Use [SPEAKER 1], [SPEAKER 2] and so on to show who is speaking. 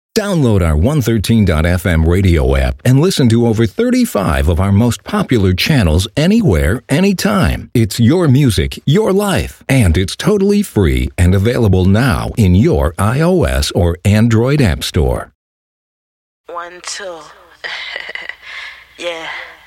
[SPEAKER 1] Download our 113.fm radio app and listen to over 35 of our most popular channels anywhere, anytime. It's your music, your life, and it's totally free and available now in your iOS or Android app store.
[SPEAKER 2] 1, 2. Yeah.